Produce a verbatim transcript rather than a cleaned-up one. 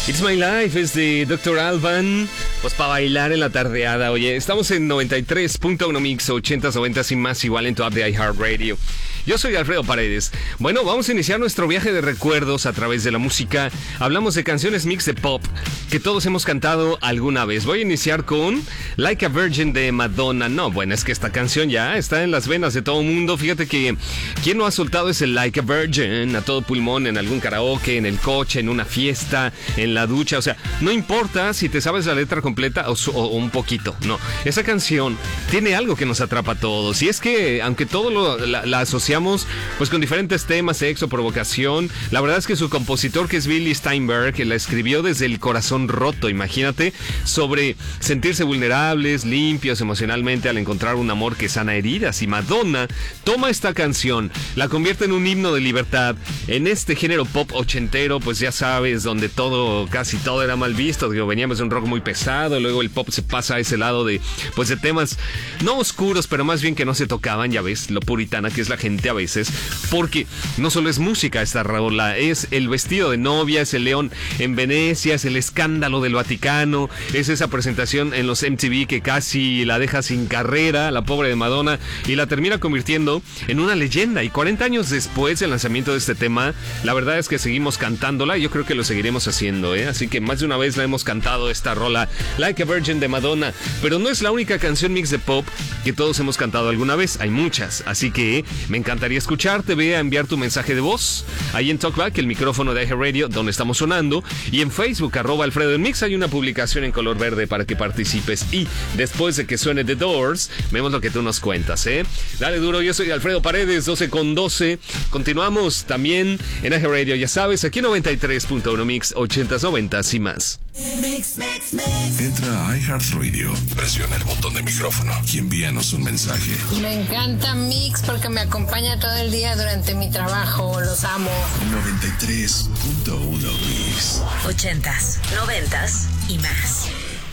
It's My Life es de doctor Alban. Pues para bailar en la tardeada. Oye, estamos en noventa y tres punto uno Mix, ochentas, noventas y más, igual en tu app de iHeartRadio. Yo soy Alfredo Paredes. Bueno, vamos a iniciar nuestro viaje de recuerdos a través de la música. Hablamos de canciones mix de pop que todos hemos cantado alguna vez. Voy a iniciar con Like a Virgin de Madonna. No, bueno, es que esta canción ya está en las venas de todo el mundo. Fíjate que ¿quién no ha soltado ese Like a Virgin a todo pulmón en algún karaoke, en el coche, en una fiesta, en la ducha? O sea, no importa si te sabes la letra completa o, o, o un poquito. No, esa canción tiene algo que nos atrapa a todos. Y es que, aunque todo lo, la, la asociamos pues con diferentes temas, sexo, provocación, la verdad es que su compositor, que es Billy Steinberg, que la escribió desde el corazón roto, imagínate, sobre sentirse vulnerables, limpios emocionalmente al encontrar un amor que sana heridas. Y Madonna toma esta canción, la convierte en un himno de libertad en este género pop ochentero, pues ya sabes, donde todo, casi todo era mal visto. Digo, veníamos de un rock muy pesado, luego el pop se pasa a ese lado de, pues de temas no oscuros, pero más bien que no se tocaban, ya ves, lo puritana que es la gente a veces, porque no solo es música esta rola, es el vestido de novia, es el león en Venecia, es el escándalo del Vaticano, es esa presentación en los M T V que casi la deja sin carrera, la pobre de Madonna, y la termina convirtiendo en una leyenda. Y cuarenta años después del lanzamiento de este tema, la verdad es que seguimos cantándola y yo creo que lo seguiremos haciendo, ¿eh? Así que más de una vez la hemos cantado esta rola, Like a Virgin de Madonna, pero no es la única canción mix de pop que todos hemos cantado alguna vez, hay muchas, así que me encanta Me encantaría escucharte. Ve a enviar tu mensaje de voz ahí en Talkback, el micrófono de iHeartRadio donde estamos sonando, y en Facebook, arroba Alfredo en Mix, hay una publicación en color verde para que participes. Y después de que suene The Doors, vemos lo que tú nos cuentas, ¿eh? Dale duro, yo soy Alfredo Paredes, doce con doce. Continuamos también en iHeartRadio, ya sabes, aquí noventa y tres punto uno Mix, ochentas, noventas y más. Mix, mix, mix. Entra a iHeartRadio, presiona el botón de micrófono y envíanos un mensaje. Me encanta Mix porque me acompaña todo el día durante mi trabajo. Los amo. noventa y tres punto uno Mix. Ochentas, noventas y más.